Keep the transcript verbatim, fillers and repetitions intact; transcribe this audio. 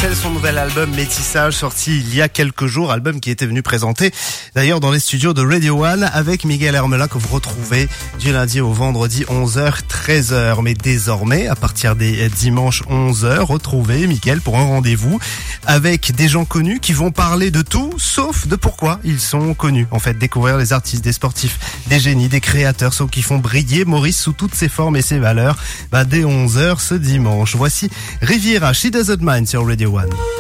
Marcel, son nouvel album Métissage, sorti il y a quelques jours, album qui était venu présenter d'ailleurs dans les studios de Radio One avec Miguel Hermelin, que vous retrouvez du lundi au vendredi onze heures treize heures. Mais désormais, à partir des dimanches onze heures, retrouvez Miguel pour un rendez-vous avec des gens connus qui vont parler de tout sauf de pourquoi ils sont connus. En fait, découvrir les artistes, des sportifs, des génies, des créateurs, ceux qui font briller Maurice sous toutes ses formes et ses valeurs, bah, dès onze heures ce dimanche. Voici Riviera, She Doesn't Mind sur Radio One.